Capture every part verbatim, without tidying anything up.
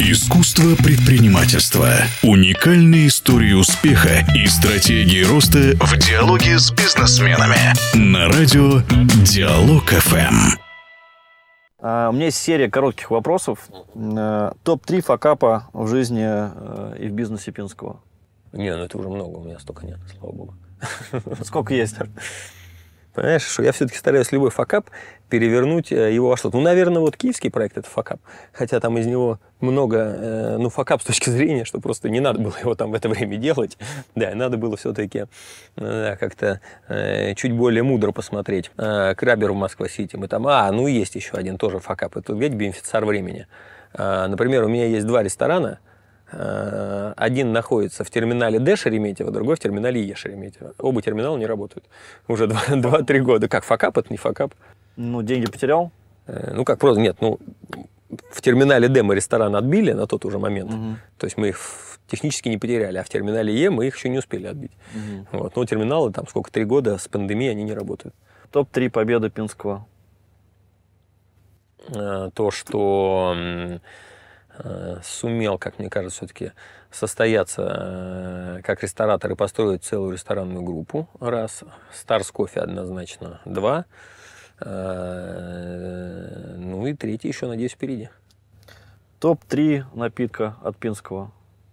Искусство предпринимательства. Уникальные истории успеха и стратегии роста в диалоге с бизнесменами. На радио Диалог эф эм. У меня есть серия коротких вопросов. топ три факапа в жизни и в бизнесе Пинского. Не, ну это уже много, у меня столько нет, слава богу. Сколько есть? Понимаешь, что я все-таки стараюсь любой факап перевернуть его во что-то. Ну, наверное, вот киевский проект – это факап. Хотя там из него много, ну, факап с точки зрения, что просто не надо было его там в это время делать. Да, надо было все-таки да, как-то чуть более мудро посмотреть. Крабер в Москва-Сити. Мы там, а, ну, есть еще один тоже факап. Это, видите, бенефициар времени. Например, у меня есть два ресторана. Один находится в терминале Д Шереметьево, другой в терминале Е Шереметьево. Оба терминала не работают. Уже два-три года. Как, факап? Это не факап. Ну, деньги потерял? Ну, как просто, нет, ну, в терминале Д мы ресторан отбили на тот уже момент. Угу. То есть мы их технически не потеряли, а в терминале Е мы их еще не успели отбить. Угу. Вот. Но терминалы там сколько, три года с пандемией они не работают. топ три победы Пинского. То, что сумел, как мне кажется, все-таки состояться как ресторатор и построить целую ресторанную группу. Раз. Старс Кофе однозначно. Два. Ну и третий еще, надеюсь, впереди. топ три напитка от Пинского.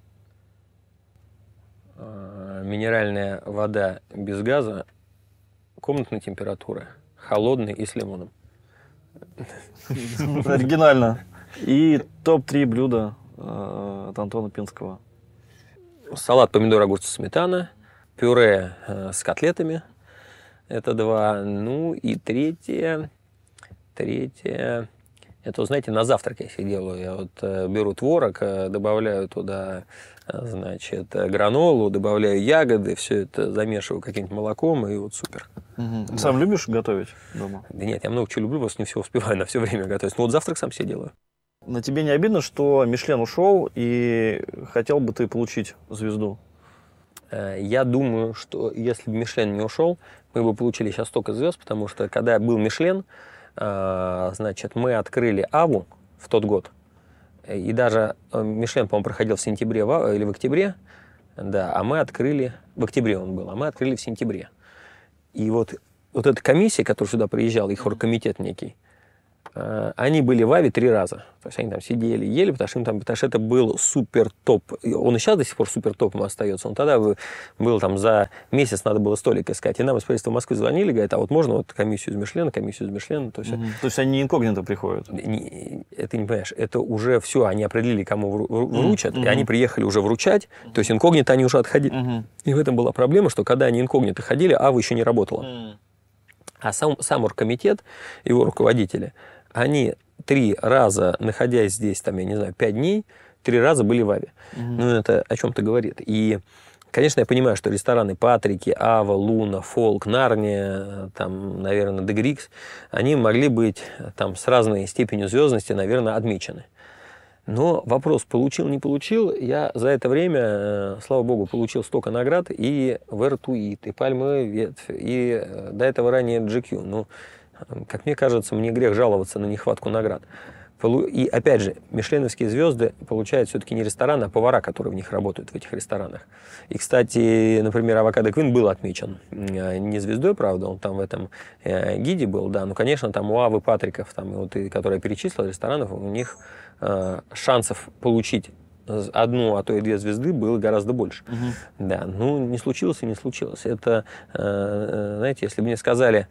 Минеральная вода без газа, комнатной температуры, холодный и с лимоном. Оригинально. И топ три блюда э, от Антона Пинского. Салат помидор, огурцы, сметана. Пюре э, с котлетами. Это два. Ну и третье. Третье. Это, знаете, на завтрак я себе делаю. Я вот э, беру творог, э, добавляю туда, э, значит, гранолу, добавляю ягоды, все это замешиваю каким-нибудь молоком, и вот супер. Угу. Да. Сам любишь готовить дома? Да нет, я много чего люблю, просто не все успеваю на все время готовить. Но вот завтрак сам себе делаю. На тебе не обидно, что Мишлен ушел, и хотел бы ты получить звезду? Я думаю, что если бы Мишлен не ушел, мы бы получили сейчас столько звезд, потому что когда был Мишлен, значит, мы открыли Аву в тот год. И даже Мишлен, по-моему, проходил в сентябре или в октябре, да, а мы открыли, в октябре он был, а мы открыли в сентябре. И вот, вот эта комиссия, которая сюда приезжала, их оргкомитет некий, они были в Аве три раза. То есть они там сидели, ели, потому что, там, потому что это был супер топ. Он и сейчас до сих пор супер топом остается. Он тогда был там за месяц, надо было столик искать. И нам из правительства Москвы звонили, говорят, а вот можно вот комиссию из Мишлена, комиссию из Мишлена. То есть, угу. То есть они инкогнито приходят? Не, это не понимаешь. Это уже все, они определили, кому вручат, угу. И они приехали уже вручать. То есть инкогнито они уже отходили. Угу. И в этом была проблема, что когда они инкогнито ходили, Ава еще не работала. Угу. А сам, сам оргкомитет, его руководители, они три раза, находясь здесь, там, я не знаю, пять дней, три раза были в Аве. Mm-hmm. Ну, это о чем-то говорит. И, конечно, я понимаю, что рестораны Патрики, Ава, Луна, Фолк, Нарния, там, наверное, Дегрикс, они могли быть там с разной степенью звездности, наверное, отмечены. Но вопрос, получил, не получил, я за это время, слава богу, получил столько наград и Вертуит, и Пальмовая ветвь, и до этого ранее джи кью. Ну, как мне кажется, мне грех жаловаться на нехватку наград. И опять же, мишленовские звезды получают все-таки не рестораны, а повара, которые в них работают, в этих ресторанах. И, кстати, например, Авокадо Квин был отмечен не звездой, правда, он там в этом э, гиде был, да, но, конечно, там у Авы, Патриков, там, вот, и, которые я перечислил, ресторанов, у них э, шансов получить одну, а то и две звезды было гораздо больше. Угу. Да, ну, не случилось и не случилось. Это, э, знаете, если бы мне сказали,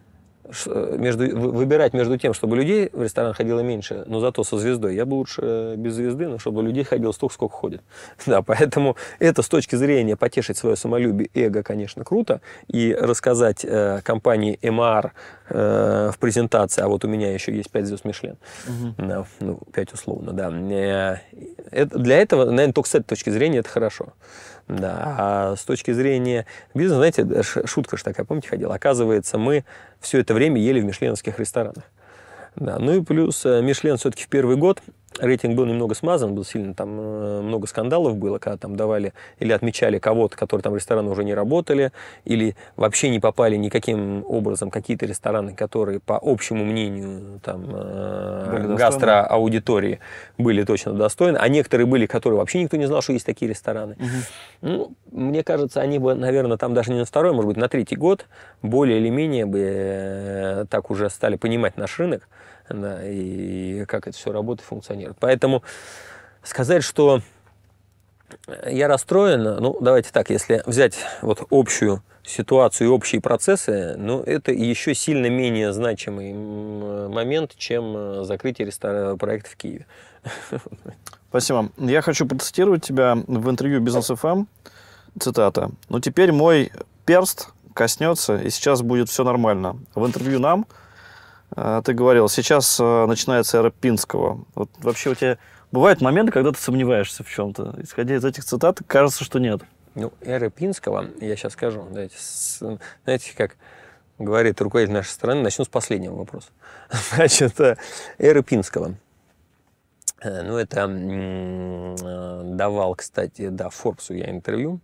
между, выбирать между тем, чтобы людей в ресторан ходило меньше, но зато со звездой, я бы лучше без звезды, но чтобы людей ходило столько, сколько ходит. Да, поэтому это с точки зрения потешить свое самолюбие, эго, конечно, круто. И рассказать э, компании эм а эр э, в презентации, а вот у меня еще есть пять звезд Мишлен, угу. Да, ну, пять условно, да. Э, это, для этого, наверное, только с этой точки зрения это хорошо. Да, а с точки зрения бизнеса, знаете, шутка же такая, помните, ходила? Оказывается, мы все это время ели в мишленовских ресторанах. Да, ну и плюс Мишлен все-таки в первый год рейтинг был немного смазан, был сильно, там много скандалов было, когда там давали или отмечали кого-то, которые там рестораны уже не работали, или вообще не попали никаким образом какие-то рестораны, которые по общему мнению там гастроаудитории были точно достойны, а некоторые были, которые вообще никто не знал, что есть такие рестораны. Угу. Ну, мне кажется, они бы, наверное, там даже не на второй, может быть, на третий год более или менее бы так уже стали понимать наш рынок. Да, и как это все работает, функционирует. Поэтому сказать, что я расстроен, ну, давайте так, если взять вот общую ситуацию и общие процессы, ну, это еще сильно менее значимый момент, чем закрытие ресторана проекта в Киеве. Спасибо. Я хочу процитировать тебя в интервью Business эф эм. Цитата. «Ну, теперь мой перст коснется, и сейчас будет все нормально». В интервью нам ты говорил, сейчас начинается эра Пинского. Вот вообще у тебя бывают моменты, когда ты сомневаешься в чем-то? Исходя из этих цитат, кажется, что нет. Ну, эра Пинского, я сейчас скажу, знаете, с, знаете, как говорит руководитель нашей страны, начну с последнего вопроса. Значит, эра Пинского. Ну, это давал, кстати, да, Форбсу я интервью.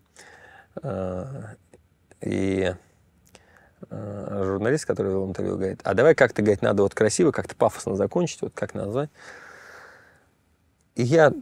И журналист, который вел интервью, говорит, а давай как-то, говорит, надо вот красиво, как-то пафосно закончить, вот как назвать. И я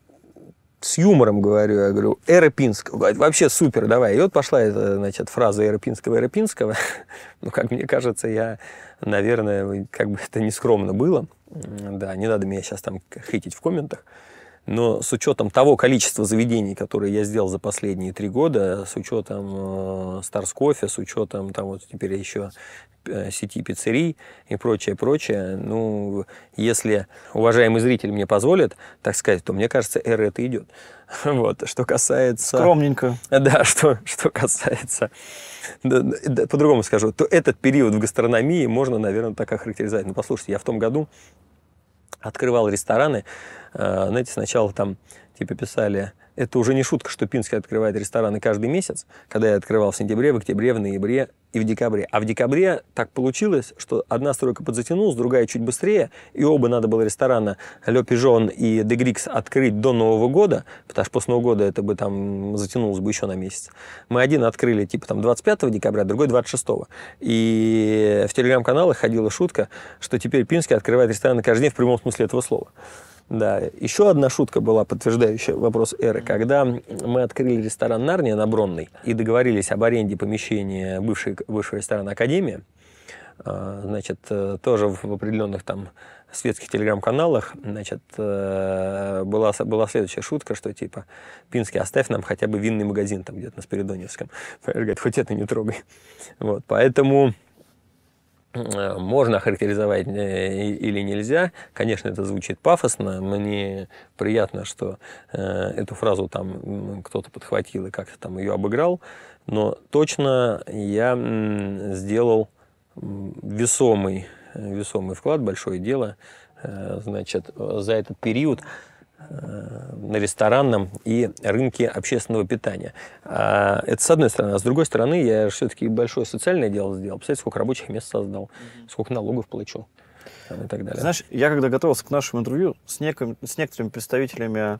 с юмором говорю, я говорю, эра Пинского. Говорит, вообще супер, давай. И вот пошла эта, значит, фраза эра Пинского, эра Пинского. Ну, как мне кажется, я, наверное, как бы это нескромно было. Да, не надо меня сейчас там хейтить в комментах. Но с учетом того количества заведений, которые я сделал за последние три года, с учетом э, Stars Coffee, с учетом там вот теперь еще э, сети пиццерий и прочее, прочее, ну, если уважаемый зритель мне позволит, так сказать, то мне кажется, эра это идет. Вот, что касается... Скромненько. Да, что, что касается... Да, да, по-другому скажу, то этот период в гастрономии можно, наверное, так охарактеризовать. Ну, послушайте, я в том году открывал рестораны, знаете, сначала там типа писали, это уже не шутка, что Пинский открывает рестораны каждый месяц, когда я открывал в сентябре, в октябре, в ноябре и в декабре. А в декабре так получилось, что одна стройка подзатянулась, другая чуть быстрее, и оба надо было ресторана Le Pigeon и De Grix открыть до Нового года, потому что после Нового года это бы там затянулось бы еще на месяц. Мы один открыли типа там двадцать пятого декабря, другой двадцать шестого. И в телеграм-каналах ходила шутка, что теперь Пинский открывает рестораны каждый день в прямом смысле этого слова. Да, еще одна шутка была, подтверждающая вопрос эры. Когда мы открыли ресторан «Нарния» на Бронной и договорились об аренде помещения бывшей, бывшего ресторана «Академия», значит, тоже в определенных там светских телеграм-каналах, значит, была, была следующая шутка, что типа, Пинский, оставь нам хотя бы винный магазин там где-то на Спиридоневском. Говорит, хоть это не трогай. Вот, поэтому... Можно охарактеризовать или нельзя. Конечно, это звучит пафосно. Мне приятно, что э, эту фразу там кто-то подхватил и как-то там ее обыграл. Но точно я м, сделал весомый, весомый вклад, большое дело, э, значит, за этот период на ресторанном и рынке общественного питания. А это с одной стороны. А с другой стороны, я все-таки большое социальное дело сделал. Представляете, сколько рабочих мест создал, mm-hmm. сколько налогов плачу и так далее. Знаешь, я когда готовился к нашему интервью, с, неким, с некоторыми представителями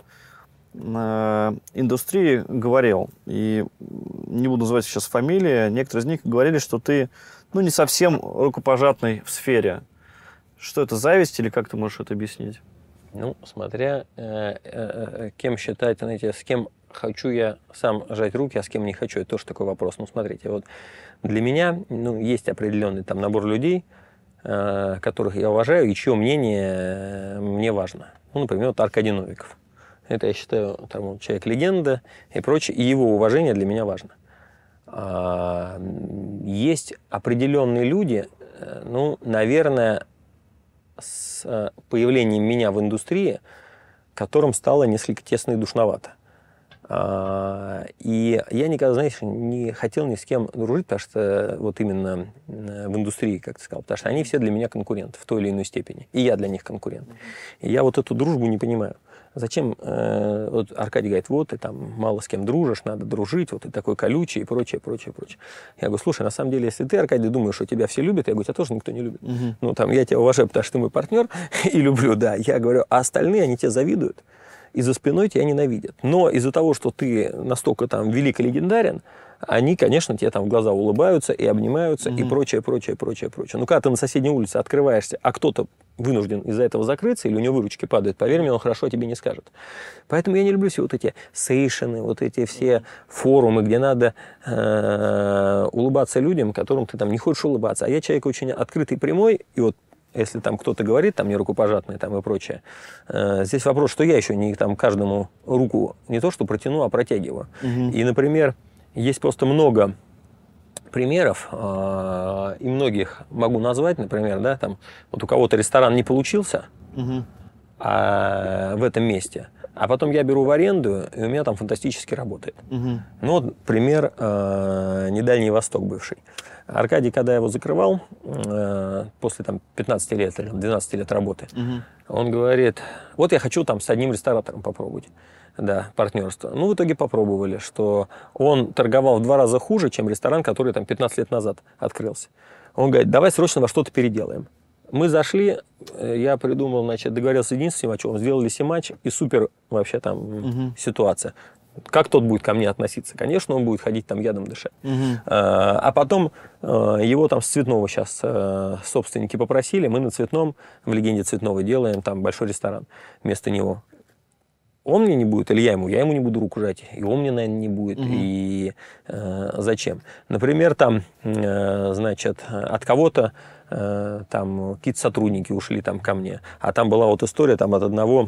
э, индустрии говорил, и не буду называть сейчас фамилии, некоторые из них говорили, что ты ну, не совсем рукопожатный в сфере. Что это, зависть или как ты можешь это объяснить? Ну, смотря э, э, кем считать, знаете, с кем хочу я сам жать руки, а с кем не хочу, это тоже такой вопрос. Ну, смотрите, вот для меня ну, есть определенный там набор людей, э, которых я уважаю и чье мнение мне важно. Ну, например, вот Аркадий Новиков. Это, я считаю, там, человек-легенда и прочее, и его уважение для меня важно. А, есть определенные люди, ну, наверное, с появлением меня в индустрии, которым стало несколько тесно и душновато. И я никогда, знаешь, не хотел ни с кем дружить, потому что вот именно в индустрии, как ты сказал, потому что они все для меня конкуренты в той или иной степени. И я для них конкурент. И я вот эту дружбу не понимаю. зачем, э, вот Аркадий говорит, вот ты там мало с кем дружишь, надо дружить, вот ты такой колючий и прочее, прочее, прочее. Я говорю, слушай, на самом деле, если ты, Аркадий, думаешь, что тебя все любят, я говорю, тебя тоже никто не любит. Угу. Ну, там, я тебя уважаю, потому что ты мой партнер и люблю, да. Я говорю, а остальные, они тебе завидуют и за спиной тебя ненавидят. Но из-за того, что ты настолько там велик и легендарен, они, конечно, тебе там в глаза улыбаются и обнимаются mm-hmm. и прочее, прочее, прочее, прочее. Ну, когда ты на соседней улице открываешься, а кто-то вынужден из-за этого закрыться, или у него выручки падают, поверь мне, он хорошо о тебе не скажет. Поэтому я не люблю все вот эти сейшены, вот эти все mm-hmm. форумы, где надо э- улыбаться людям, которым ты там не хочешь улыбаться. А я человек очень открытый, прямой, и вот если там кто-то говорит, там, не рукопожатные там, и прочее, э, здесь вопрос, что я еще не там каждому руку не то что протяну, а протягиваю. Mm-hmm. И, например, есть просто много примеров, э, и многих могу назвать, например, да, там, вот у кого-то ресторан не получился угу. а, в этом месте, а потом я беру в аренду, и у меня там фантастически работает. Угу. Ну, вот пример э, недальний Восток бывший. Аркадий, когда я его закрывал, э, после там, пятнадцати лет или двенадцати лет работы, угу. он говорит, вот я хочу там с одним ресторатором попробовать. Да, партнерство. Ну, в итоге попробовали, что он торговал в два раза хуже, чем ресторан, который там пятнадцать лет назад открылся. Он говорит, давай срочно во что-то переделаем. Мы зашли, я придумал, значит, договорился с единственным Симачевым, сделали Симач, и супер вообще там угу. ситуация. Как тот будет ко мне относиться? Конечно, он будет ходить там ядом дышать. Угу. А, а потом его там с Цветного сейчас собственники попросили, мы на Цветном, в легенде Цветного делаем там большой ресторан вместо него. Он мне не будет, или я ему, я ему не буду руку жать, и он мне, наверное, не будет, угу. и э, зачем? Например, там, э, значит, от кого-то э, там какие-то сотрудники ушли там ко мне, а там была вот история там от одного,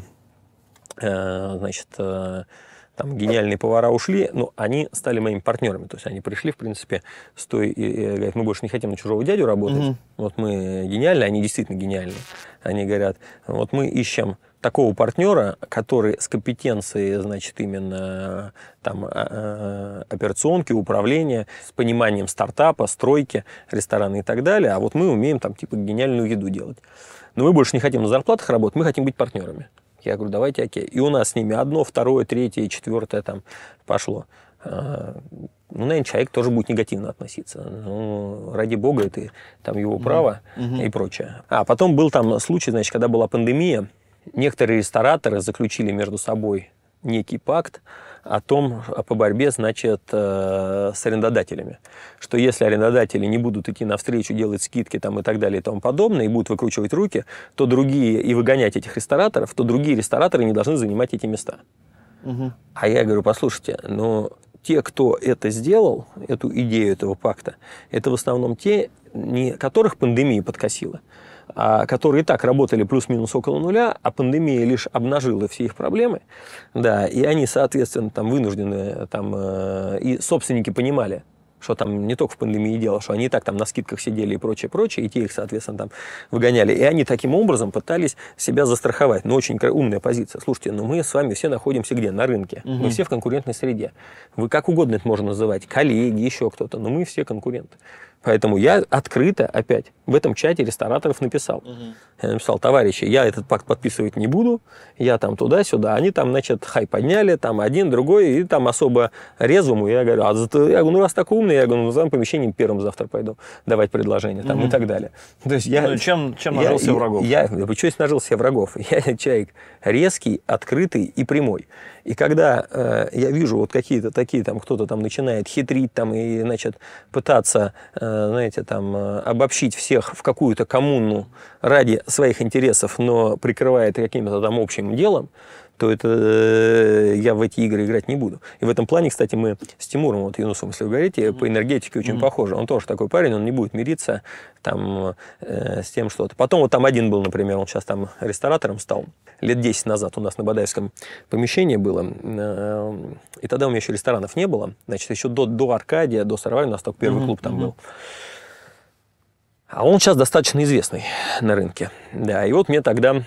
э, значит, э, там гениальные повара ушли, но они стали моими партнерами, то есть они пришли, в принципе, с той, и, и говорят, мы больше не хотим на чужого дядю работать, угу. вот мы гениальные, они действительно гениальные, они говорят, вот мы ищем такого партнера, который с компетенцией, значит, именно там операционки, управления, с пониманием стартапа, стройки, ресторана и так далее, а вот мы умеем там типа гениальную еду делать. Но мы больше не хотим на зарплатах работать, мы хотим быть партнерами. Я говорю, давайте, окей. И у нас с ними одно, второе, третье, четвертое там пошло. Ну, наверное, человек тоже будет негативно относиться. Ну, ради бога, это там его право mm-hmm. и прочее. А потом был там случай, значит, когда была пандемия, некоторые рестораторы заключили между собой некий пакт о том, по борьбе, значит, с арендодателями. Что если арендодатели не будут идти навстречу, делать скидки там, и так далее и тому подобное, и будут выкручивать руки, то другие, и выгонять этих рестораторов, то другие рестораторы не должны занимать эти места. Угу. А я говорю, послушайте, ну, те, кто это сделал, эту идею этого пакта, это в основном те, не которых пандемия подкосила, а которые и так работали плюс-минус около нуля, а пандемия лишь обнажила все их проблемы, да, и они, соответственно, там вынуждены, там, э, и собственники понимали, что там не только в пандемии дело, что они и так там на скидках сидели и прочее, прочее, и те их, соответственно, там выгоняли. И они таким образом пытались себя застраховать. Ну, очень умная позиция. Слушайте, ну мы с вами все находимся где? На рынке. Угу. Мы все в конкурентной среде. Вы как угодно это можно называть, коллеги, еще кто-то, но мы все конкуренты. Поэтому я открыто опять в этом чате рестораторов написал. Угу. Я написал, товарищи, я этот пакт подписывать не буду, я там туда-сюда. Они там, значит, хай подняли, там один, другой, и там особо резвому. Я говорю, а, я говорю, ну раз так умный, я говорю, ну за помещением первым завтра пойду давать предложения там, угу. и так далее. То есть я, ну, чем, чем нажил себе врагов? Я, я, я, что если нажил себе врагов? Я человек резкий, открытый и прямой. И когда э, я вижу вот какие-то такие, там кто-то там начинает хитрить там, и, значит, пытаться, э, знаете, там, э, обобщить всех в какую-то коммуну ради своих интересов, но прикрывает каким-то там общим делом, то это э, я в эти игры играть не буду. И в этом плане, кстати, мы с Тимуром, вот Юнусом, если вы говорите, mm-hmm. по энергетике очень mm-hmm. похожи. Он тоже такой парень, он не будет мириться там, э, с тем что-то. Потом вот там один был, например, он сейчас там ресторатором стал. Лет десять назад у нас на Бадаевском помещении было. Э, и тогда у меня еще ресторанов не было. Значит, еще до, до Аркадия, до Сарвари у нас только первый mm-hmm. клуб там mm-hmm. был. А он сейчас достаточно известный на рынке. Да, и вот мне тогда...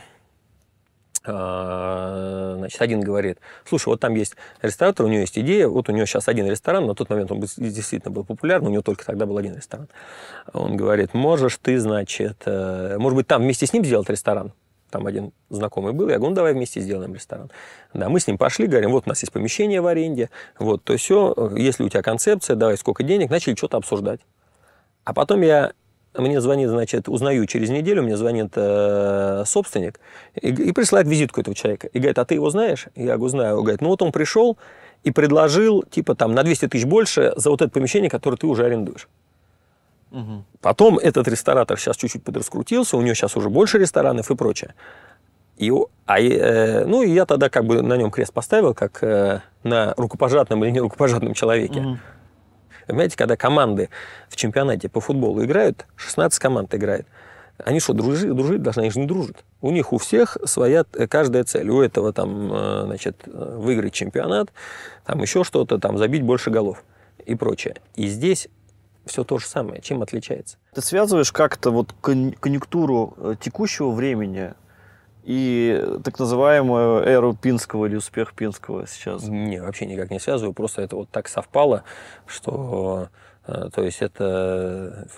Значит, один говорит, слушай, вот там есть ресторатор, у него есть идея, вот у него сейчас один ресторан, на тот момент он действительно был популярный, у него только тогда был один ресторан. Он говорит, можешь ты, значит, может быть, там вместе с ним сделать ресторан? там один знакомый был, я говорю, ну, давай вместе сделаем ресторан. Да, мы с ним пошли, говорим, вот у нас есть помещение в аренде, вот, то все, если у тебя концепция, давай сколько денег, начали что-то обсуждать. А потом я, мне звонит, значит, узнаю через неделю, мне звонит э, собственник и, и присылает визитку этого человека. И говорит, а ты его знаешь? Я говорю, знаю. Он говорит, ну вот он пришел и предложил, типа, там, на двести тысяч больше за вот это помещение, которое ты уже арендуешь. Угу. Потом этот ресторатор сейчас чуть-чуть подраскрутился, у него сейчас уже больше ресторанов и прочее. И, а, э, ну, и я тогда как бы на нем крест поставил, как э, на рукопожатном или не рукопожатном человеке. Угу. Понимаете, когда команды в чемпионате по футболу играют, шестнадцать команд играет, они что, дружить, дружить должны? Они же не дружат. У них у всех своя каждая цель. У этого там, значит, выиграть чемпионат, там еще что-то, там забить больше голов и прочее. И здесь все то же самое. Чем отличается? Ты связываешь как-то вот конъюнктуру текущего времени и так называемую эру Пинского или успех Пинского сейчас? Не, вообще никак не связываю. Просто это вот так совпало, что... То есть это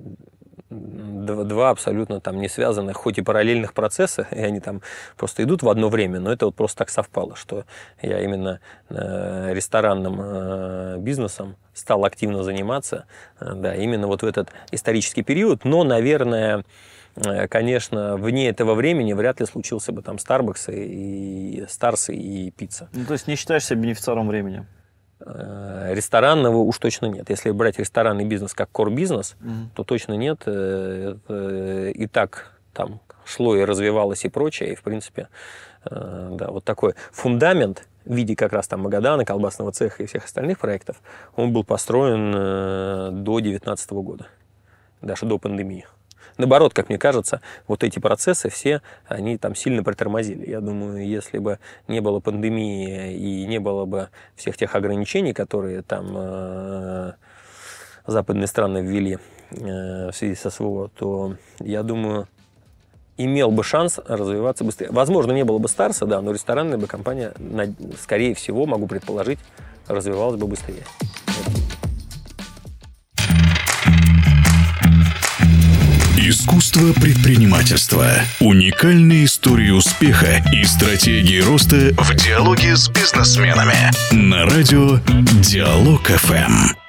два абсолютно там не связанных, хоть и параллельных процесса, и они там просто идут в одно время, но это вот просто так совпало, что я именно ресторанным бизнесом стал активно заниматься, да, именно вот в этот исторический период, но, наверное, конечно, вне этого времени вряд ли случился бы там Starbucks и Star's и пицца. Ну, то есть не считаешь себя бенефициаром времени? Ресторанного уж точно нет. Если брать ресторанный бизнес как кор-бизнес, mm-hmm. то точно нет. Это и так там шло и развивалось и прочее. И, в принципе, да, вот такой фундамент в виде как раз там Магадана, колбасного цеха и всех остальных проектов, он был построен до две тысячи девятнадцатого года, даже до пандемии. Наоборот, как мне кажется, вот эти процессы все, они там сильно притормозили. Я думаю, если бы не было пандемии и не было бы всех тех ограничений, которые там э, западные страны ввели э, в связи со СВО, то, я думаю, имел бы шанс развиваться быстрее. Возможно, не было бы Старса, да, но ресторанная бы компания, скорее всего, могу предположить, развивалась бы быстрее. Искусство предпринимательства. Уникальные истории успеха и стратегии роста в диалоге с бизнесменами. На радио Диалог эф эм.